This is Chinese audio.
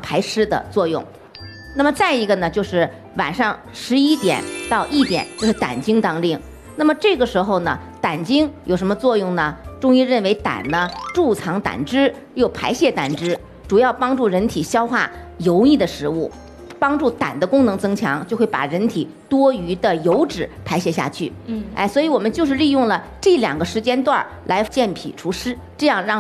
排湿的作用。那么再一个呢，就是晚上11点到1点，就是胆经当令。那么这个时候呢，胆经有什么作用呢？中医认为胆呢贮藏胆汁，又排泄胆汁，主要帮助人体消化油腻的食物，帮助胆的功能增强，就会把人体多余的油脂排泄下去。所以我们就是利用了这2个时间段来健脾除湿，这样让